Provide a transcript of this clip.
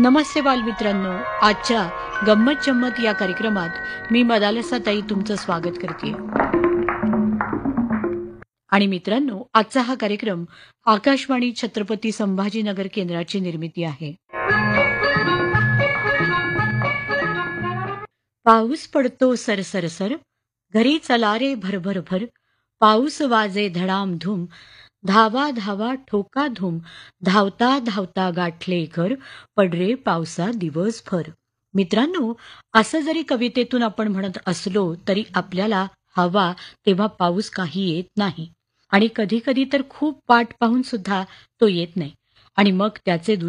नमस्ते बालमित्रांनो. आजच्या गंमत जम्मत या कार्यक्रमात मी मदालसाताई तुमचं स्वागत करते. आणि मित्रांनो, आजचा हा कार्यक्रम आकाशवाणी छत्रपती संभाजीनगर केंद्राची निर्मिती आहे. पाऊस पडतो सरसरसर, घरी चला रे भरभर भर, पाऊस वाजे धडामधूम, धावा धावा ठोका धूम, धावता धावता गाठले घर, पडरे पावसा दिवसभर. मित्रांनो, असं जरी कवितेतून आपण म्हणत असलो तरी आपल्याला हवा तेव्हा पाऊस काही येत नाही. आणि कधी कधी तर खूप वाट पाहून सुद्धा तो येत नाही. आणि मग त्याचे